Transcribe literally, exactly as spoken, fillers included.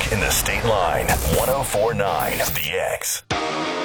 in the State Line, one oh four point nine The X.